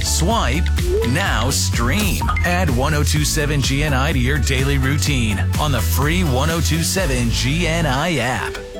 swipe, now stream. Add 1027 GNI to your daily routine on the free 1027 GNI app.